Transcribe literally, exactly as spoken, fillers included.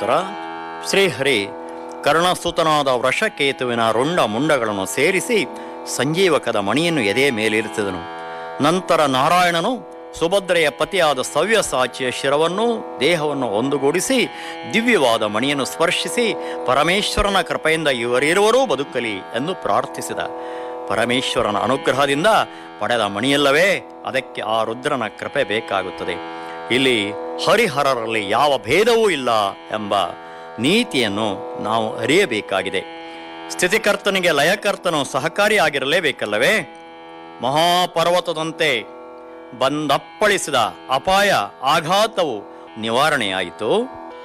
ಉತ್ತರ. ಶ್ರೀಹರಿ ಕರ್ಣಸುತನಾದ ವೃಷಕೇತುವಿನ ರುಂಡ ಮುಂಡಗಳನ್ನು ಸೇರಿಸಿ ಸಂಜೀವಕದ ಮಣಿಯನ್ನು ಎದೆಯ ಮೇಲಿರಿಸಿದನು. ನಂತರ ನಾರಾಯಣನು ಸುಭದ್ರೆಯ ಪತಿಯಾದ ಸವ್ಯಸಾಚಿಯ ಶಿರವನ್ನು ದೇಹವನ್ನು ಒಂದುಗೂಡಿಸಿ ದಿವ್ಯವಾದ ಮಣಿಯನ್ನು ಸ್ಪರ್ಶಿಸಿ ಪರಮೇಶ್ವರನ ಕೃಪೆಯಿಂದ ಇವರಿರುವರೂ ಬದುಕಲಿ ಎಂದು ಪ್ರಾರ್ಥಿಸಿದ. ಪರಮೇಶ್ವರನ ಅನುಗ್ರಹದಿಂದ ಪಡೆದ ಮಣಿಯಲ್ಲವೇ ಅದಕ್ಕೆ ಆ ರುದ್ರನ ಕೃಪೆ ಬೇಕಾಗುತ್ತದೆ. ಇಲ್ಲಿ ಹರಿಹರರಲ್ಲಿ ಯಾವ ಭೇದವೂ ಇಲ್ಲ ಎಂಬ ನೀತಿಯನ್ನು ನಾವು ಅರಿಯಬೇಕಾಗಿದೆ. ಸ್ಥಿತಿಕರ್ತನಿಗೆ ಲಯಕರ್ತನು ಸಹಕಾರಿಯಾಗಿರಲೇಬೇಕಲ್ಲವೇ? ಮಹಾಪರ್ವತದಂತೆ ಬಂದಪ್ಪಳಿಸಿದ ಅಪಾಯ ಆಘಾತವು ನಿವಾರಣೆಯಾಯಿತು.